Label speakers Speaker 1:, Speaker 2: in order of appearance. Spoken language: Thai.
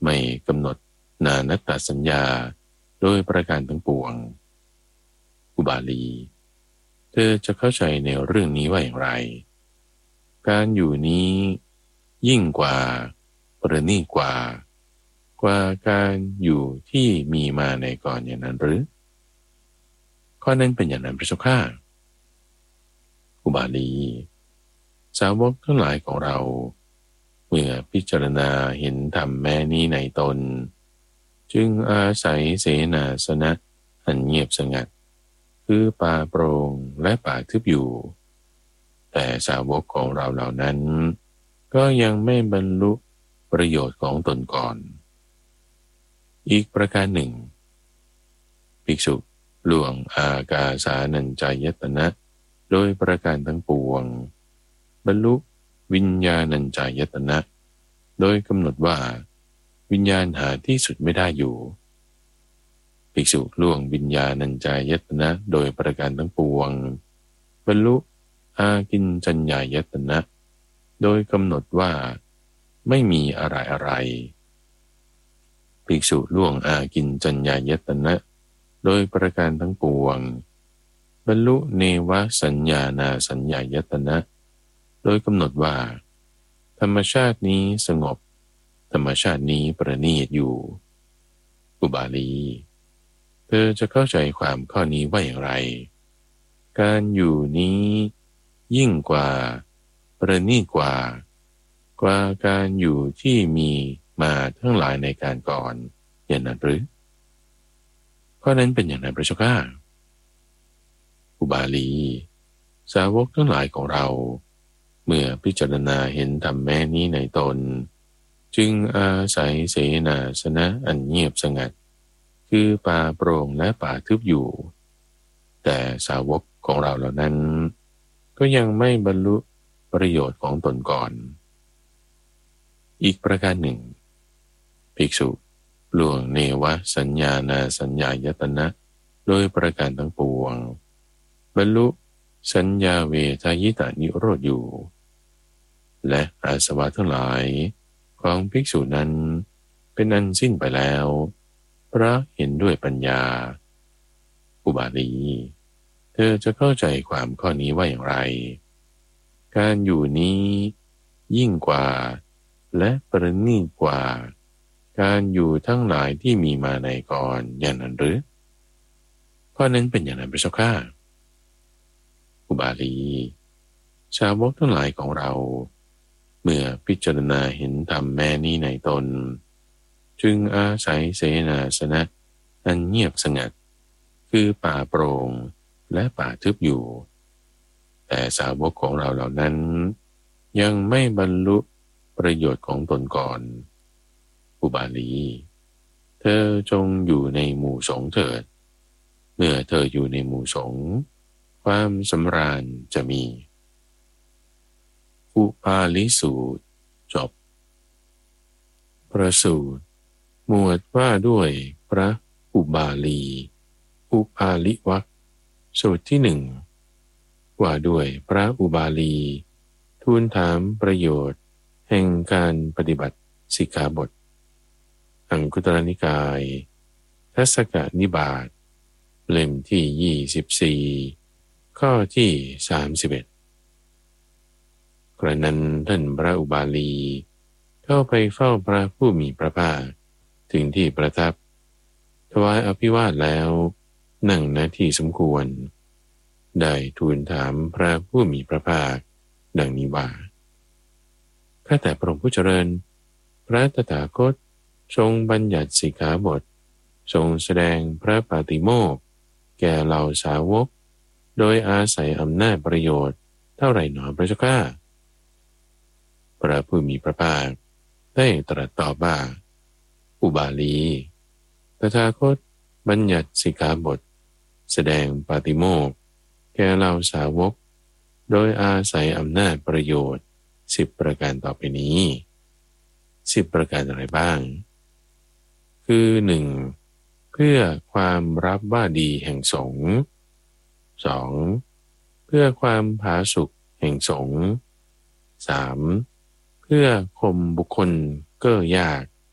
Speaker 1: ไม่กำหนดนานัตตสัญญาโดยประการทั้งปวงอุบาลีเธอจะเข้าใจในเรื่องนี้ว่าอย่างไรการอยู่นี้ยิ่งกว่าประณีตกว่าการอยู่ที่มีมาในก่อนอย่างนั้นหรือข้อนั้นเป็นอย่างนั้นพระเจ้าข้าอุบาลีสาวกทั้งหลายของเราเมื่อพิจารณาเห็นธรรมแม้นี้ในตนจึงอาศัยเสนาสนะอันเงียบสงัดคือป่าโปร่งและป่าทึบอยู่แต่สาวกของเราเหล่านั้นก็ยังไม่บรรลุประโยชน์ของตนก่อนอีกประการหนึ่งภิกษุล่วงอากาสานัญจายตนะโดยประการทั้งปวงบรรลุวิญญาณัญจายตนะโดยกำหนดว่าวิญญาณหาที่สุดไม่ได้อยู่ภิกษุล่วงวิญญาณัญจายตนะโดยประการทั้งปวงบรรลุอากินจัญญายตนะโดยกำหนดว่าไม่มีอะไรภิกษุล่วงอากินจัญญายตนะโดยประการทั้งปวงบรรลุเนวสัญญานาสัญญายตนะโดยกำหนดว่าธรรมชาตินี้สงบธรรมชาตินี้ประณีตอยู่อุบาลีเธอจะเข้าใจความข้อนี้ว่าอย่างไรการอยู่นี้ยิ่งกว่าประณีตกว่าการอยู่ที่มีมาทั้งหลายในการก่อนอย่างนั้นหรือข้อนั้นเป็นอย่างนั้นพระเจ้าข้าอุบาลีสาวกทั้งหลายของเราเมื่อพิจารณาเห็นธรรมแม้นี้ในตนจึงอาศัยเสนาสนะอันเงียบสงัดคือป่าโปร่งและป่าทึบอยู่แต่สาวกของเราเหล่านั้นก็ยังไม่บรรลุประโยชน์ของตนก่อนอีกประการหนึ่งภิกษุล่วงเนวสัญญานาสัญญายตนะโดยประการทั้งปวงบรรลุสัญญาเวทายตานิโรธอยู่และอาสวะทั้งหลายของภิกษุนั้นเป็นอันสิ้นไปแล้วเพราะเห็นด้วยปัญญาอุบาลีเธอจะเข้าใจความข้อนี้ว่าอย่างไรการอยู่นี้ยิ่งกว่าและประณีตกว่าการอยู่ทั้งหลายที่มีมาในก่อนอย่างนั้นหรือข้อนั้นเป็นอย่างนั้นพระเจ้าข้าอุบาลีชาวกทั้งหลายของเราเมื่อพิจารณาเห็นธรรมแม้นี้ในตนจึงอาศัยเสนาสนะอันเงียบสงัดคือป่าโปร่งและป่าทึบอยู่แต่สาวกของเราเหล่านั้นยังไม่บรรลุประโยชน์ของตนก่อนอุบาลีเธอจงอยู่ในหมู่สงฆ์เถิดเมื่อเธออยู่ในหมู่สงฆ์ความสำราญจะมีอุปาลิสูตรจบประสูตรหมวดว่าด้วยพระอุบาลีอุปาลิวรรคสูตรที่หนึ่งว่าด้วยพระอุบาลีทูลถามประโยชน์แห่งการปฏิบัติสิกขาบทอังคุตรนิกายทัศกนิบาตเล่มที่24ข้อที่31กระนั้นท่านพระอุบาลีเข้าไปเฝ้าพระผู้มีพระภาคถึงที่ประทับถวายอภิวาทแล้วนั่งณที่สมควรได้ทูลถามพระผู้มีพระภาคดังนี้ว่าข้าแต่พระองค์ผู้เจริญพระตถาคตทรงบัญญัติสิกขาบททรงแสดงพระปาติโมกข์แก่เหล่าสาวกโดยอาศัยอำนาจประโยชน์เท่าไหร่หนอพระเจ้าข้าพระผู้มีพระภาคได้ตรัสตอบว่าอุบาลีตถาคตบัญญัติสิกขาบทแสดงปาติโมกข์แก่เหล่าสาวกโดยอาศัยอำนาจประโยชน์10ประการต่อไปนี้10ประการอะไรบ้างคือ 1. เพื่อความรับว่าดีแห่งสงฆ์ 2. เพื่อความผาสุกแห่งสงฆ์ 3. เพื่อข่มบุคคลเก้อยาก